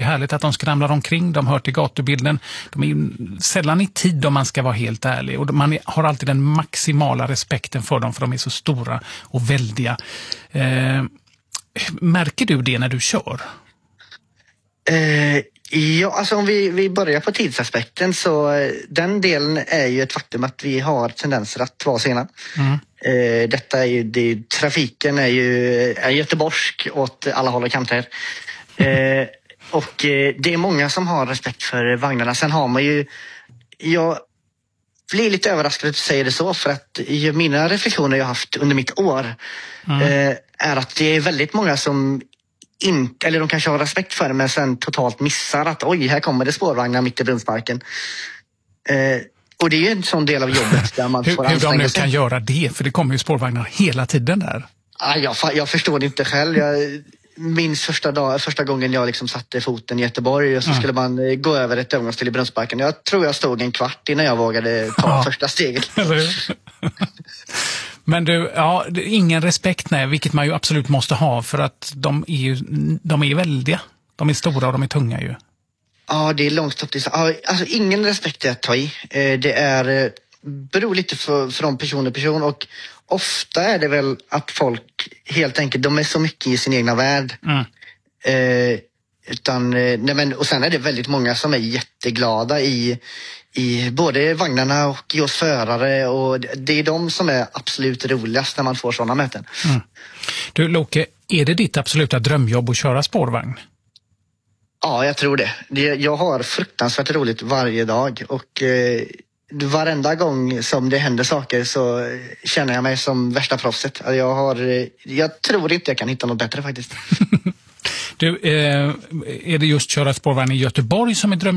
härligt att de skramlar omkring, de hör till gatubilden. De är ju sällan i tid om man ska vara helt ärlig. Och man har alltid den maximala respekten för dem, för de är så stora och väldiga. Märker du det när du kör? Ja, alltså om vi börjar på tidsaspekten, så den delen är ju ett faktum att vi har tendenser att vara sena. Detta är ju, trafiken är ju göteborgsk åt alla håll och kanter. Och det är många som har respekt för vagnarna. Sen har man ju, jag blir lite överraskad att du säger det så, för att mina reflektioner jag haft under mitt år är att det är väldigt många som inte, eller de kanske har respekt för det, men sen totalt missar att oj, här kommer det spårvagnar mitt i Brunnsparken. Och det är ju en sån del av jobbet där man får hur de nu kan göra det, för det kommer ju spårvagnar hela tiden där. Jag förstår det inte själv. Jag minns första gången jag liksom satte foten i Göteborg, och så skulle man gå över ett övergångsställe i Brunnsparken. Jag tror jag stod en kvart innan jag vågade ta första steget. Men du, ingen respekt, nej, vilket man ju absolut måste ha, för att de är väldiga. De är stora och de är tunga ju. Ja, det är långt upp till. Alltså ingen respekt är att ta i. Det beror lite från person till person, och ofta är det väl att folk helt enkelt, de är så mycket i sin egna värld. Och sen är det väldigt många som är jätteglada i både vagnarna och i oss förare, och det är de som är absolut roligast när man får sådana möten. Du Loke, är det ditt absoluta drömjobb att köra spårvagn? Ja, jag tror det. Jag har fruktansvärt roligt varje dag, och varenda gång som det händer saker så känner jag mig som värsta proffset. Jag tror inte jag kan hitta något bättre faktiskt. Du, är det just köra spårvagn i Göteborg som är drömjobb?